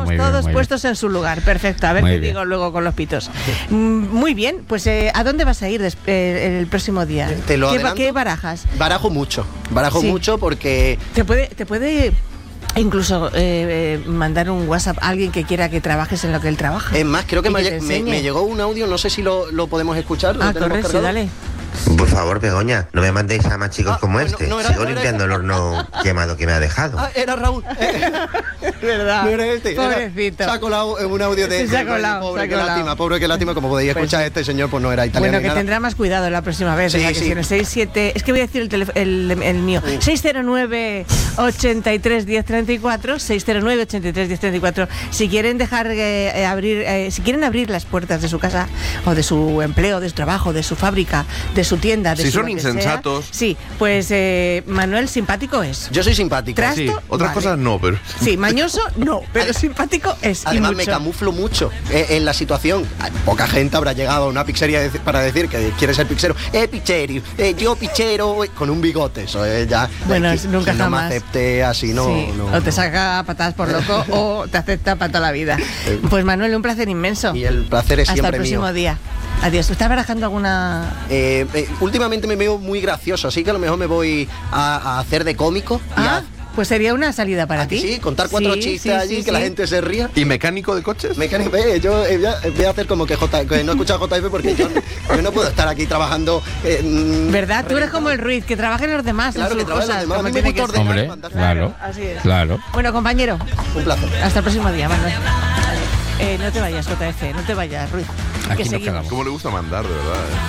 muy bien, todos muy puestos en su lugar. Perfecto, a ver Muy qué bien. digo luego con los pitos. Muy bien, pues ¿a dónde vas a ir el próximo día? Te lo adelanto. ¿Qué barajas? Barajo mucho Sí. porque... Te puede incluso mandar un WhatsApp a alguien que quiera que trabajes en lo que él trabaja. Es más, creo que Y me te enseñe. llegó un audio, no sé si lo podemos escuchar. ¿Lo tenemos correcto, cargado? dale. Por favor, Begoña, no me mandéis a más chicos como bueno, este. no era- Sigo no era limpiando el ese. horno quemado que me ha dejado. Ah, era Raúl. ¿Verdad? No era este. Pobrecito. Se ha colado en un audio de... Sí, se ha colado, Pobre, se ha qué colado. lástima, pobre, qué lástima. Como podéis escuchar, este señor pues no era italiano. Bueno, ni que nada. tendrá más cuidado la próxima vez. Sí, o sea, que sí. si en el 67... Es que voy a decir el mío. 609 83 10 34, 609 83 10 34. Si quieren dejar si quieren abrir las puertas de su casa o de su empleo, de su trabajo, de su fábrica, de su tienda, de Si su son lo que sea. insensatos. Sí, pues Manuel simpático es. Yo soy simpático. Trasto, Sí, otras vale. cosas no, pero... Sí, mañoso no, pero simpático es. y Además, me mucho. camuflo mucho en la situación. Poca gente habrá llegado a una pizzería para decir que quiere ser pizzero. Picheri, yo pichero, con un bigote. Eso es ya. Bueno, que- nunca que no me jamás. acepte así, no. Sí, no, o te no. saca patadas por loco o te acepta para toda la vida. Pues Manuel, un placer inmenso. Y el placer es Hasta el siempre próximo mío. día. Adiós. ¿Estás barajando alguna...? Últimamente me veo muy gracioso, así que a lo mejor me voy a hacer de cómico. Pues sería una salida para ti. Sí, contar cuatro Sí, chistes sí, allí, sí, que la sí. gente se ría. ¿Y mecánico de coches? Mecánico, yo voy a hacer como que no he escuchado JF porque yo no puedo estar aquí trabajando. ¿Verdad? Tú eres como el Ruiz, que trabajen los demás Claro, en que sus trabajen los cosas. demás. A como mí me tiene gusta que ser. ordenar. Hombre, claro, Así es. claro. Bueno, compañero, Un placer. hasta el próximo día, Manuel. No te vayas, JF, no te vayas, Ruiz. Aquí que nos seguimos. quedamos. ¿Cómo le gusta mandar, de verdad?